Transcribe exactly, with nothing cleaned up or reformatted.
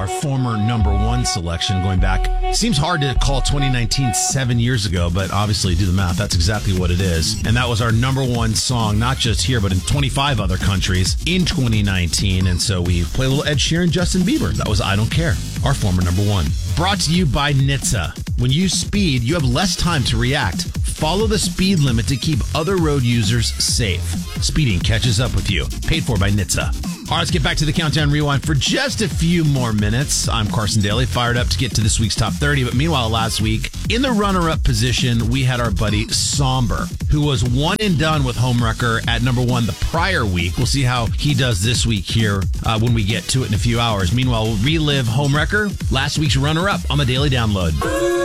our former number one selection going back. Seems hard to call twenty nineteen seven years ago, but obviously do the math. That's exactly what it is. And that was our number one song, not just here, but in twenty-five other countries in twenty nineteen. And so we play a little Ed Sheeran, Justin Bieber. That was I Don't Care, our former number one. Brought to you by N H T S A. When you speed, you have less time to react. Follow the speed limit to keep other road users safe. Speeding catches up with you. Paid for by N H T S A. All right, let's get back to the Countdown Rewind for just a few more minutes. I'm Carson Daly, fired up to get to this week's Top thirty. But meanwhile, last week, in the runner-up position, we had our buddy Somber, who was one and done with Homewrecker at number one the prior week. We'll see how he does this week here uh, when we get to it in a few hours. Meanwhile, we'll relive Homewrecker, last week's runner-up on the Daily Download.